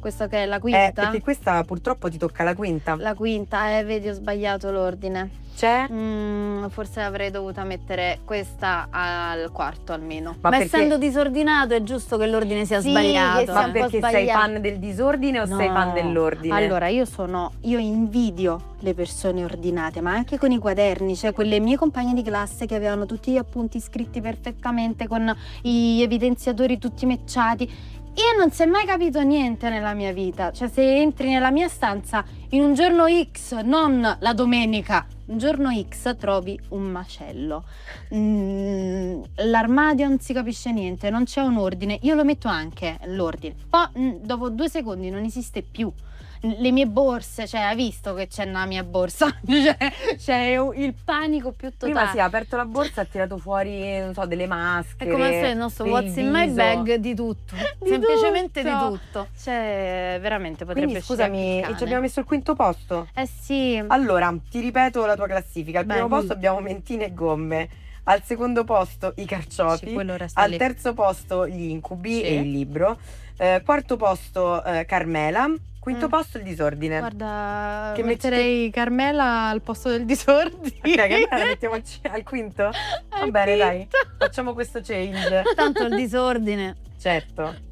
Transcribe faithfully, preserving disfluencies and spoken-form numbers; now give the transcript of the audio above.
questa che è la Eh, quinta. perché questa purtroppo ti tocca la quinta. La quinta, eh, vedi, ho sbagliato l'ordine. C'è? Mm, forse avrei dovuta mettere questa al quarto almeno. Ma Ma, perché- essendo disordinato è giusto che l'ordine sia Sì, sbagliato. che sia Ma un po' perché sei sbagliato. fan del disordine o No. sei fan dell'ordine? Allora, io sono, io invidio le persone ordinate, ma anche con i quaderni, cioè quelle mie compagne di classe che avevano tutti gli appunti scritti perfettamente, con gli evidenziatori tutti matchati. Io non si è mai capito niente nella mia vita, cioè se entri nella mia stanza in un giorno X, non la domenica, un giorno X trovi un macello. Mm, l'armadio non si capisce niente, non c'è un ordine, io lo metto anche l'ordine, poi mm, dopo due secondi non esiste più. Le mie borse, cioè hai visto che c'è nella mia borsa? cioè, c'è il panico più totale. Prima si è aperto la borsa e ha tirato fuori, non so, delle maschere. È come se il nostro del what's in my viso. bag di tutto, Di semplicemente tutto. di tutto. Cioè, veramente potrebbe Quindi uscire scusami, anche il e cane. ci abbiamo messo il quinto posto? Eh sì. Allora, ti ripeto la tua classifica. Al Beh, primo mm. posto abbiamo mentine e gomme. Al secondo posto i carciofi. Sì, quello resta Al lì. terzo posto gli incubi Sì. e il libro. Eh, quarto posto eh, Carmela. Quinto Mm. posto il disordine. Guarda, Che metterei Carmela al posto del disordine. Ok, Carmela la mettiamo al, c- al quinto? Va Al bene, dai. quinto. Facciamo questo change. Tanto il disordine. Certo.